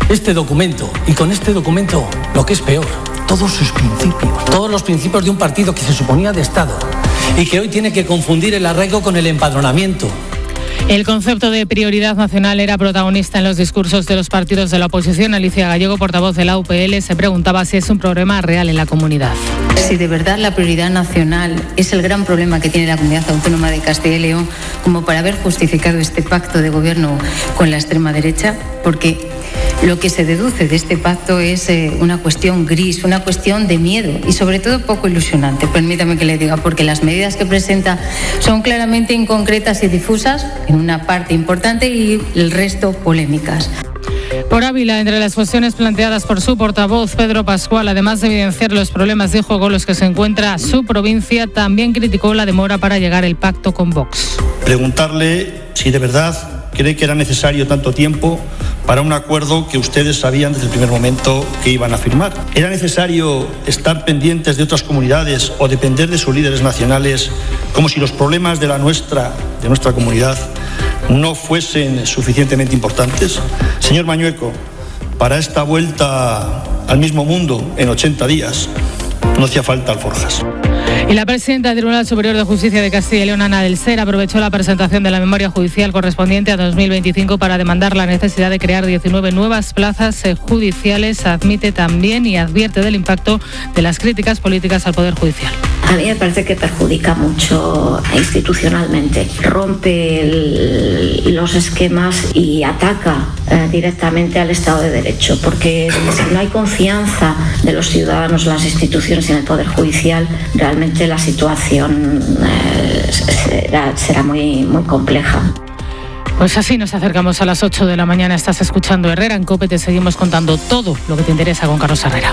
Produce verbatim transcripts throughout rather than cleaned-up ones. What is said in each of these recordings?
este documento, y con este documento, lo que es peor, todos sus principios, todos los principios de un partido que se suponía de Estado y que hoy tiene que confundir el arraigo con el empadronamiento. El concepto de prioridad nacional era protagonista en los discursos de los partidos de la oposición. Alicia Gallego, portavoz de la U P L, se preguntaba si es un problema real en la comunidad. Si de verdad la prioridad nacional es el gran problema que tiene la Comunidad Autónoma de Castilla y León, como para haber justificado este pacto de gobierno con la extrema derecha, porque lo que se deduce de este pacto es eh, una cuestión gris, una cuestión de miedo y sobre todo poco ilusionante, permítame que le diga, porque las medidas que presenta son claramente inconcretas y difusas en una parte importante y el resto polémicas. Por Ávila, entre las cuestiones planteadas por su portavoz, Pedro Pascual, además de evidenciar los problemas de juego en los que se encuentra su provincia, también criticó la demora para llegar al pacto con Vox. Preguntarle si de verdad cree que era necesario tanto tiempo para un acuerdo que ustedes sabían desde el primer momento que iban a firmar. ¿Era necesario estar pendientes de otras comunidades o depender de sus líderes nacionales como si los problemas de la nuestra, de nuestra comunidad no fuesen suficientemente importantes? Señor Mañueco, para esta vuelta al mismo mundo en ochenta días no hacía falta alforjas. Y la presidenta del Tribunal Superior de Justicia de Castilla y León, Ana del Ser, aprovechó la presentación de la memoria judicial correspondiente a dos mil veinticinco para demandar la necesidad de crear diecinueve nuevas plazas judiciales. Admite también y advierte del impacto de las críticas políticas al Poder Judicial. A mí me parece que perjudica mucho institucionalmente, rompe el, los esquemas y ataca eh, directamente al Estado de Derecho, porque si no hay confianza de los ciudadanos en las instituciones y en el Poder Judicial, realmente la situación eh, será, será muy, muy compleja. Pues así nos acercamos a las ocho de la mañana. Estás escuchando Herrera en COPE. Te seguimos contando todo lo que te interesa con Carlos Herrera.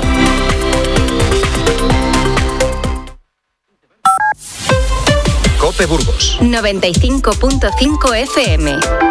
COPE Burgos noventa y cinco punto cinco F M.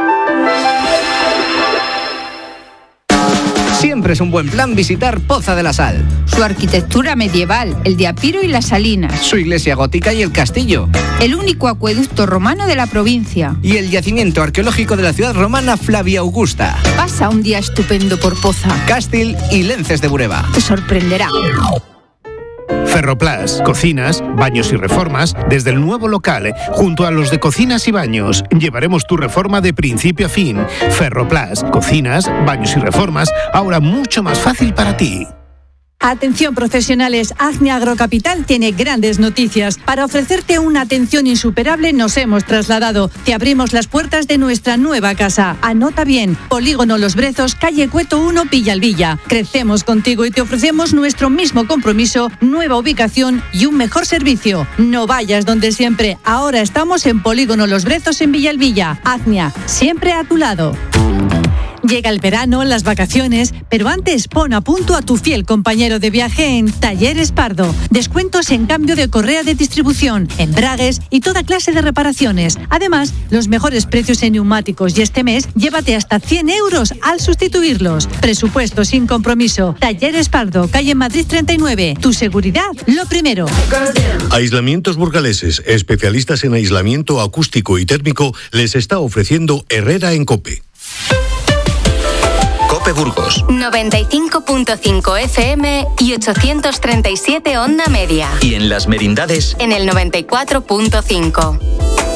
Siempre es un buen plan visitar Poza de la Sal. Su arquitectura medieval, el de Apiro y las Salinas. Su iglesia gótica y el castillo. El único acueducto romano de la provincia. Y el yacimiento arqueológico de la ciudad romana Flavia Augusta. Pasa un día estupendo por Poza. Castil y Lences de Bureba. Te sorprenderá. Ferroplas, cocinas, baños y reformas, desde el nuevo local, junto a los de cocinas y baños. Llevaremos tu reforma de principio a fin. Ferroplas, cocinas, baños y reformas, ahora mucho más fácil para ti. Atención profesionales, Agnia Agrocapital tiene grandes noticias. Para ofrecerte una atención insuperable nos hemos trasladado. Te abrimos las puertas de nuestra nueva casa. Anota bien, Polígono Los Brezos, calle Cueto uno, Villalvilla. Crecemos contigo y te ofrecemos nuestro mismo compromiso, nueva ubicación y un mejor servicio. No vayas donde siempre, ahora estamos en Polígono Los Brezos en Villalvilla. Agnia, siempre a tu lado. Llega el verano, las vacaciones, pero antes pon a punto a tu fiel compañero de viaje en Talleres Pardo. Descuentos en cambio de correa de distribución, embragues y toda clase de reparaciones. Además, los mejores precios en neumáticos y este mes llévate hasta cien euros al sustituirlos. Presupuesto sin compromiso. Talleres Pardo, calle Madrid treinta y nueve. Tu seguridad, lo primero. Aislamientos Burgaleses, especialistas en aislamiento acústico y térmico, les está ofreciendo Herrera en COPE. COPE Burgos noventa y cinco punto cinco F M y ochocientos treinta y siete onda media. Y en Las Merindades en el noventa y cuatro punto cinco.